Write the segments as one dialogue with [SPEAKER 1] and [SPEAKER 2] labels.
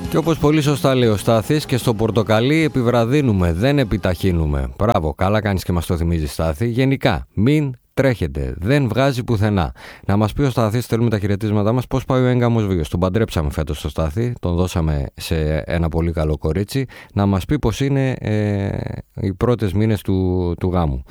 [SPEAKER 1] Και όπως πολύ σωστά λέει ο Στάθης, και στο πορτοκαλί επιβραδύνουμε, δεν επιταχύνουμε. Μπράβο, καλά κάνεις και μας το θυμίζεις, Στάθη. Γενικά, μην τρέχετε, δεν βγάζει πουθενά. Να μας πει ο Στάθης, θέλουμε τα χαιρετίσματά μας, πώς πάει ο έγκαμος βίος. Τον παντρέψαμε φέτος στο Στάθη, τον δώσαμε σε ένα πολύ καλό κορίτσι. Να μας πει πώς είναι οι πρώτες μήνες του γάμου.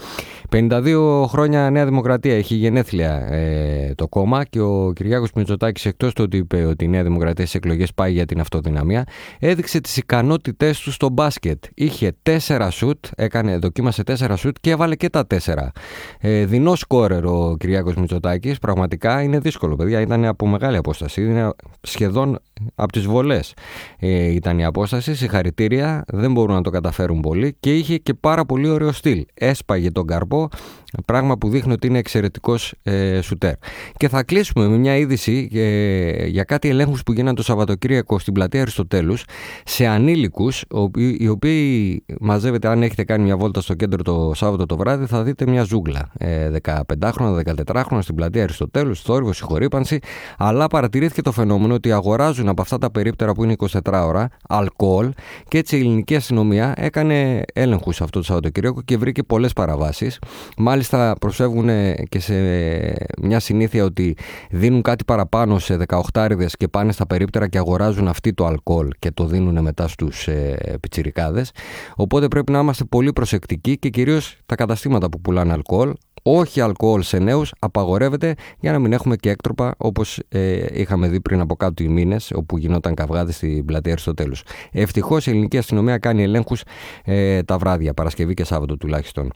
[SPEAKER 1] 52 χρόνια Νέα Δημοκρατία, έχει γενέθλια το κόμμα, και ο Κυριάκος Μητσοτάκης, εκτός του ότι είπε ότι η Νέα Δημοκρατία στις εκλογές πάει για την αυτοδυναμία, έδειξε τις ικανότητές του στο μπάσκετ. Είχε 4 σουτ, δοκίμασε 4 σουτ και έβαλε και τα 4. Δεινό σκόρερ ο Κυριάκος Μητσοτάκης, πραγματικά είναι δύσκολο, παιδιά, ήταν από μεγάλη απόσταση, είναι σχεδόν από τις βολές ήταν η απόσταση. Συγχαρητήρια, δεν μπορούν να το καταφέρουν πολλοί, και είχε και πάρα πολύ ωραίο στυλ. Έσπαγε τον καρπό, πράγμα που δείχνει ότι είναι εξαιρετικός σουτέρ. Και θα κλείσουμε με μια είδηση για κάτι ελέγχους που γίνανε το Σαββατοκύριακο στην πλατεία Αριστοτέλους σε ανήλικους, οι οποίοι μαζεύετε, αν έχετε κάνει μια βόλτα στο κέντρο το Σάββατο το βράδυ, θα δείτε μια ζούγκλα 15χρονα, 14χρονα στην πλατεία Αριστοτέλους, θόρυβο, συγχωρήπανση, αλλά παρατηρήθηκε το φαινόμενο ότι αγοράζουν από αυτά τα περίπτερα που είναι 24 ώρα αλκοόλ, και έτσι η ελληνική αστυνομία έκανε έλεγχους αυτό το Σαββατοκύριακο και βρήκε πολλές παραβάσεις. Μάλιστα προσφεύγουν και σε μια συνήθεια ότι δίνουν κάτι παραπάνω σε 18άριδες και πάνε στα περίπτερα και αγοράζουν αυτοί το αλκοόλ και το δίνουν μετά στους πιτσιρικάδες. Οπότε πρέπει να είμαστε πολύ προσεκτικοί, και κυρίως τα καταστήματα που πουλάνε αλκοόλ. Όχι αλκοόλ σε νέους, απαγορεύεται, για να μην έχουμε και έκτροπα όπως είχαμε δει πριν από κάτω οι μήνες, όπου γινόταν καυγάδες στην πλατεία Αριστοτέλους. Ευτυχώς η ελληνική αστυνομία κάνει ελέγχους τα βράδια, Παρασκευή και Σάββατο τουλάχιστον.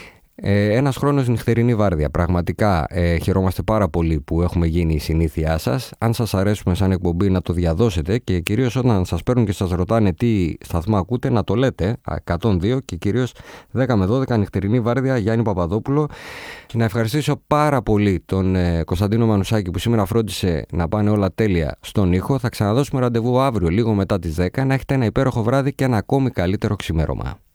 [SPEAKER 1] Ένας χρόνος νυχτερινή βάρδια. Πραγματικά χαιρόμαστε πάρα πολύ που έχουμε γίνει η συνήθειά σας. Αν σας αρέσουμε σαν εκπομπή, να το διαδώσετε, και κυρίως όταν σας παίρνουν και σας ρωτάνε τι σταθμό ακούτε, να το λέτε 102, και κυρίως 10 με 12 νυχτερινή βάρδια, Γιάννη Παπαδόπουλο. Να ευχαριστήσω πάρα πολύ τον Κωνσταντίνο Μανουσάκη, που σήμερα φρόντισε να πάνε όλα τέλεια στον ήχο. Θα ξαναδώσουμε ραντεβού αύριο λίγο μετά τις 10. Να έχετε ένα υπέροχο βράδυ και ένα ακόμη καλύτερο ξημέρωμα.